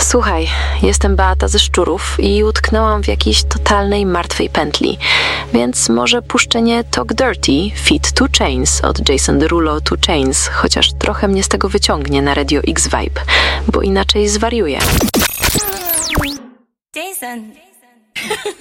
Słuchaj, jestem Beata ze Szczurów i utknęłam w jakiejś totalnej martwej pętli, więc może puszczenie Talk Dirty feat. 2 Chainz od Jason Derulo 2 Chainz, chociaż trochę mnie z tego wyciągnie na Radio X Vibe, bo inaczej zwariuję. Jason.